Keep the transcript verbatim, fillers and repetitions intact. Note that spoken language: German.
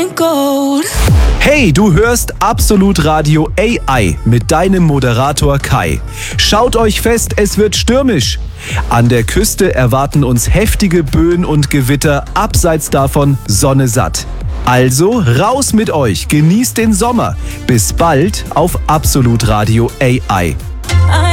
and gold. Hey, du hörst Absolut Radio A I mit deinem Moderator Kai. Schaut euch fest, es wird stürmisch. An der Küste erwarten uns heftige Böen und Gewitter, abseits davon Sonne satt. Also raus mit euch, genießt den Sommer. Bis bald auf Absolut Radio A I.